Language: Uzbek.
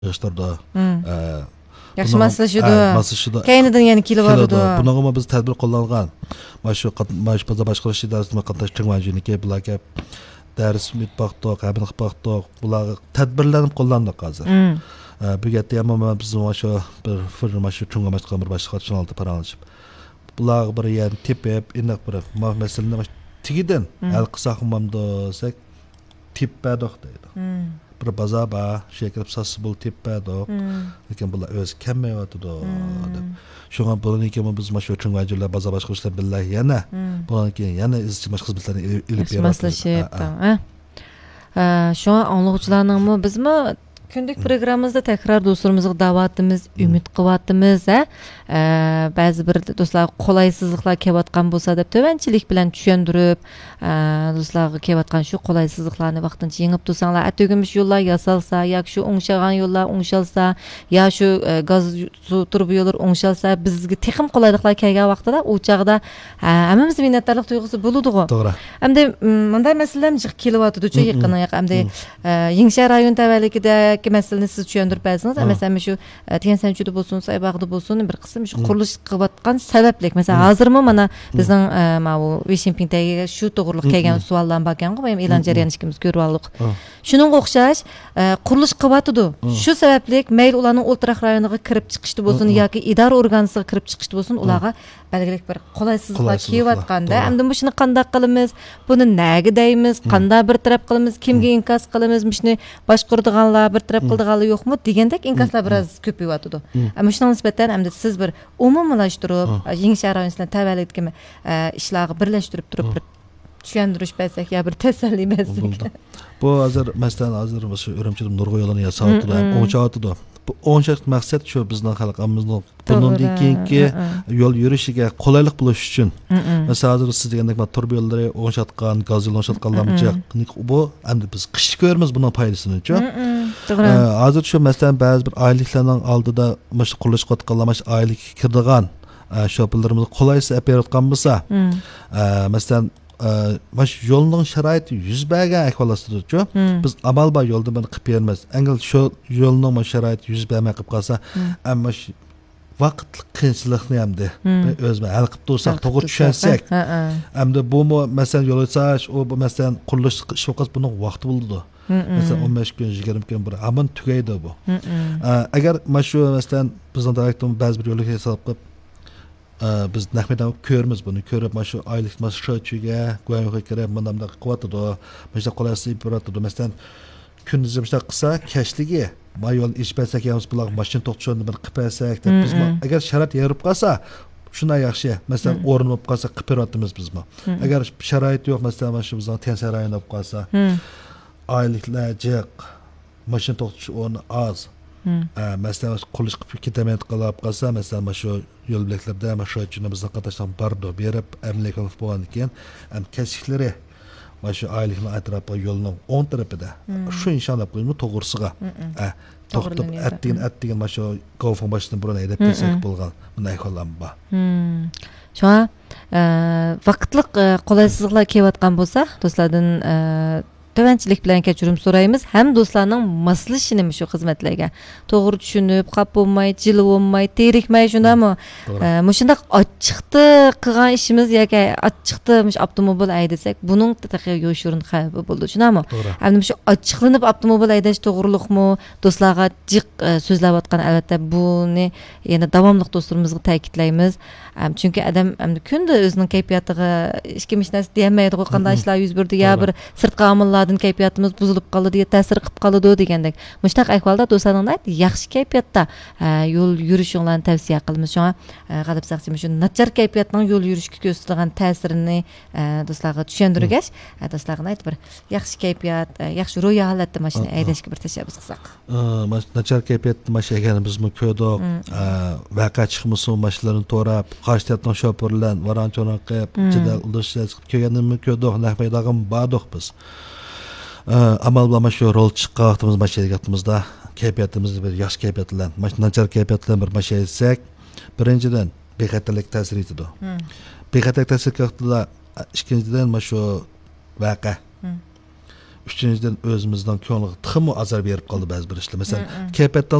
Yoshlarda yaxshi maslashadi. Kaynidan yana kelib boradi. Bunga biz tadbir qo'llangan. Mana shu boshqarish idarasining qatnashgan majiniki bularga dars o'tmoqda, qabul qilmoqda. Bularga tadbirlanib qo'llandik hozir. Bu yerda ham biz mana shu bir firma shu chunga bir boshqarishni oldi paranlashib. Bular bir yani tepib, iniq bir masalani tigidan hal qilsak mamdosak teppadoq deydi. Bir bozor bor, shekilib sosi bul teppadoq. Lekin bular o'zi kammayotdi deb. Shunga buniki biz mana shu chunga ajurlar bozor boshqarishlar billahi yana buniki yana izchi xizmatlarni ilib beradi. Shunga anglag'uchilarning bizmi kunlik programmamizda tekrar do'stlarimizga da'vatimiz, umid qilyapmiz. Ba'zi bir do'stlar qolaysizliklar kelayotgan bo'lsa deb tovanchilik bilan tushuntirib, do'stlarga kelayotgan shu qolaysizliklarni vaqtincha yengib tursanglar, atogimish yo'llar yasalsa, yoki shu o'ngshagan yo'llar o'ngshalsa, yo shu gaz turbi yo'llar o'ngshalsa, bizga texim qulayliklar kelgan vaqtida u chaqda hammamiz minnatdorlik tuyg'usi bo'ladi-ku. To'g'ri. Hamda bunday masalalar jiq kelyapti-ku, yaqin hamda Yengshar rayon tavalligida masalani siz tushuntirib bersangiz, masalan shu Tiansanchuda bo'lsin, Saybag'da bo'lsin, bir qism shu qurilish qilayotgan sabablik. Masalan, hozirmi mana bizning mana bu Weshinpingdagi shu to'g'riliq kelgan savollar borgan-ku, men e'lon jarayonini ikkimiz ko'rib oldik. Shuningga o'xshash qurilish qilyapti. Shu sabablik mayli ularning o'ltiraq rayoniga kirib chiqishdi bo'lsin yoki idora organisiga kirib chiqishdi bo'lsin, ularga belgilik bir qolaysizliklar kelyotganda, endi bu shuni qanday qilamiz, buni nega deymiz, qanday bir taraf qilamiz, kimga inkos qilamiz, shuni boshqaradiganlar bir taraf qildiganlar yo'qmi degandek inkoslar biroz ko'payyapti. Ammo shunga nisbatan endi siz bir umumlashtirib, Yengshar rayonidan tavallikdagi ishlarni birlashtirib turib tushundirish bersak ya bir tasalli bersak. Bu hozir masalan hozir shu Urumchida Nurg'oy yo'lini yasatdi, o'ngchatdi. Bu o'ngchash maqsad shu bizning xalqimizning bundan keyingi yo'l yurishiga qulaylik bo'lish uchun. Masalan hozir siz degandek turbi yo'llari o'ngchatgan, gaz yo'lini o'ngchatganlarcha bu endi biz qish ko'ramiz buning foydasini-chi. Hozir shu masalan ba'zi bir oyliklarning oldida mana qurilish qilayotganlar mana oylik kirdigan shoplarimiz qulaysa apayotgan bo'lsa, masalan baş yolunun şəraiti yüz bəgən əhvalasıdır. Biz amal var yolda bunu qıp yerməz. Əngəl şu yolunun şəraiti yüz bəgən qıp qalsa, amma vaqtlı qiyinçilikni hamda özümə həll qıp dursaq, to'g'ri tushunsak. Hamda bu məsələn yol açış, o bu məsələn qurilish ish vaqt bunun vaqti bo'ldi. Məsələn 15 gün, 20 gün bir aman tugaydi bu. Əgər məşu məsələn bizning direktorimiz bəzi bir yo'lga hesab qilib biz nahmedan ko'ramiz buni ko'rib mana shu oylik mashachiga go'yoga kirib bunday quvvatdi mana qolaysib turadi masalan kunduzi mana qilsa kashligi ma yo'l ish bersak ham bular mashina to'xtatishni bir qilib bersak biz agar sharoit yarib qolsa shunday yaxshi masalan o'rin bo'lib qolsa qilib beryapmiz bizmi agar sharoit yo'q masalan mana shu bizning Tiansanchuda bo'lib qolsa oyliklar jiq mashina to'xtatish o'rni oz masalan qurilish qilib ketamayotib qolsa masalan shu yo'l belgilarda mashachining bizning qatnashdan bardo berib amlik olib bo'lgandan keyin kashiklari mana shu oylikni atrofiga yo'lning o'ng tarafida shu inshaalloh qo'yimi to'g'risiga to'xtab atdigan mana shu qovfon boshidan burun haydab kelsak bo'lgan bunday hollar bor. Shunga vaqtliq qolaysizliklar kelayotgan bo'lsa do'stlardan tovanchilik bilan kechirim so'raymiz. Ham do'stlarning maslashini shu xizmatlarga to'g'ri tushunib, qap bo'lmay, jili bo'lmay, terikmay shundami? Mushundaq ochiqda qilgan ishimiz yoki ochiqda avtomobil haydasak, buning taqiy yo'shurin xavfi bo'ldi. Shundami? Endi shu ochiqlanib avtomobil haydash to'g'rilikmi? Do'stlarga jiq so'zlayotgan albatta buni yana davomli do'stlarimizga ta'kidlaymiz. Chunki adam endi kunda o'zining kayfiyatiga hech kim hech narsa demaydi, qanday ishlar yuz berdi ya bir sirtqi omillardan kayfiyatimiz buzilib qoldi deya ta'sir qilib qoladi degandek. Mushtaq ahvolda do'stlarning yaxshi kayfiyatda yo'l yurishinglarni tavsiya qilamiz. Shunga g'alib saqchim shu nachar kayfiyatning yo'l yurishga ko'rsatgan ta'sirini do'stlarga tushuntirgash, do'stlarga aytib bir yaxshi kayfiyat, yaxshi ro'y holatda mashina haydashga bir tashabbus qilsak. Nachar kayfiyatda mashina ekanimizmi ko'rdik. Vaqa chiqmasa mashinalarni to'rab qarshi tarafdan shopirlar varanchona qilib jidal ulashlar chiqib kelganimni ko'rdik. Nahmaydag'im bordik biz. Amal bilan shu rol chiqqan vaqtimiz mashinaga kayfiyatimizni bir yaxshi kayfiyat bilan, nachar kayfiyat bilan bir mashina etsak, birinchidan bexatarlik ta'sir etadi. Bexatarlik ta'sir qiladi. Ikkinchidan shu vaqa. Üçüncüden özümüzden ko'ngliga tiximi azar berib qoldi ba'zi bir ishlar. Masalan, kayfiyatdan